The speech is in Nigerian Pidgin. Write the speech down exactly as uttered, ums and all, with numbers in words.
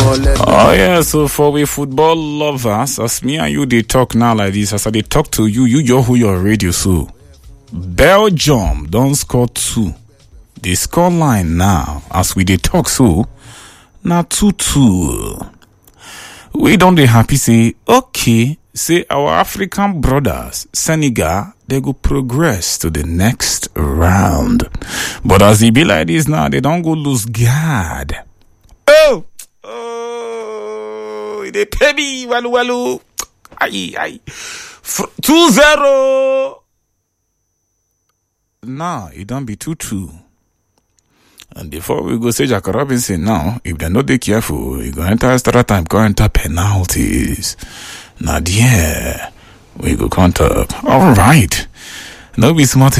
Oh yeah, so for we football lovers, as me and you they talk now like this, as I they talk to you, you your who your radio so. Belgium don't score two. The score line now, as we they talk so, now two two. We don't they happy say, okay, say our African brothers, Senegal, they go progress to the next round. But as it be like this now, they don't go lose guard. Oh! Oh! They pay me, walu walu. Aye, aye. two zero. Nah, it don't be two two. And before we go say Jack Robinson now, if they're not they careful, you go enter extra time, go enter penalties. Now, yeah, we go count up. All right. No be smart.